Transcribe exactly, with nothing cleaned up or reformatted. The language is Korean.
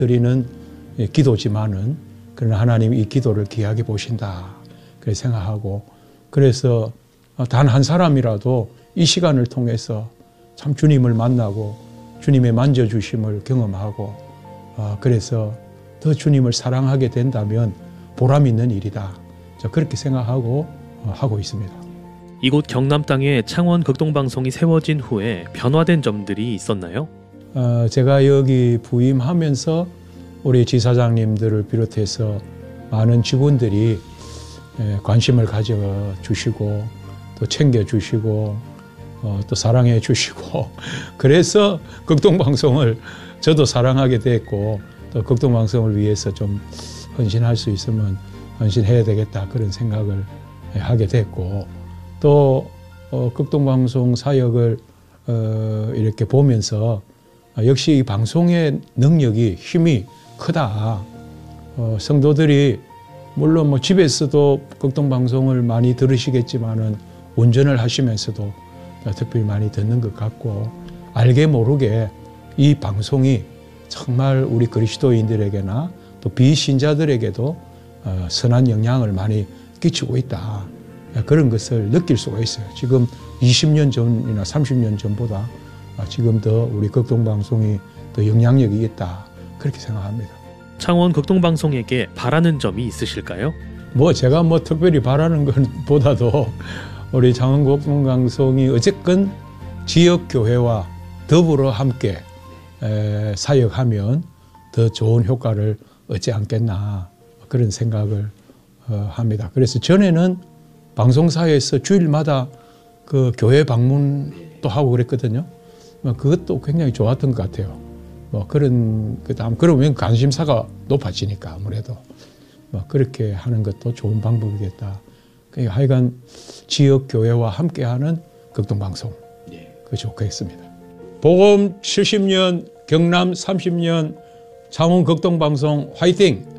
드리는 기도지만은 그러나 하나님이 이 기도를 귀하게 보신다. 그렇게 생각하고 그래서 단 한 사람이라도 이 시간을 통해서 참 주님을 만나고 주님의 만져주심을 경험하고 그래서 더 주님을 사랑하게 된다면 보람 있는 일이다. 그렇게 생각하고 하고 있습니다. 이곳 경남 땅에 창원 극동방송이 세워진 후에 변화된 점들이 있었나요? 어, 제가 여기 부임하면서 우리 지사장님들을 비롯해서 많은 직원들이 관심을 가져주시고 또 챙겨주시고 어, 또 사랑해 주시고 그래서 극동방송을 저도 사랑하게 됐고 또 극동방송을 위해서 좀 헌신할 수 있으면 헌신해야 되겠다 그런 생각을 하게 됐고 또 어, 극동방송 사역을 어, 이렇게 보면서 역시 이 방송의 능력이 힘이 크다. 어, 성도들이 물론 뭐 집에서도 극동방송을 많이 들으시겠지만은 운전을 하시면서도 특별히 많이 듣는 것 같고 알게 모르게 이 방송이 정말 우리 그리스도인들에게나 또 비신자들에게도 어, 선한 영향을 많이 끼치고 있다. 그런 것을 느낄 수가 있어요. 지금 이십 년 전이나 삼십 년 전보다 지금 더 우리 극동방송이 더 영향력이 있다. 그렇게 생각합니다. 창원 극동방송에게 바라는 점이 있으실까요? 뭐 제가 뭐 특별히 바라는 것보다도 우리 창원 극동방송이 어쨌건 지역교회와 더불어 함께 에, 사역하면 더 좋은 효과를 얻지 않겠나 그런 생각을 어, 합니다. 그래서 전에는 방송사에서 주일마다 그 교회 방문도 하고 그랬거든요. 그것도 굉장히 좋았던 것 같아요. 뭐 그런 그다음 그러면 관심사가 높아지니까 아무래도 뭐 그렇게 하는 것도 좋은 방법이겠다. 그러니까 하여간 지역 교회와 함께하는 극동방송 그 좋겠습니다. 복음 칠십 년, 경남 삼십 년, 창원 극동방송 화이팅!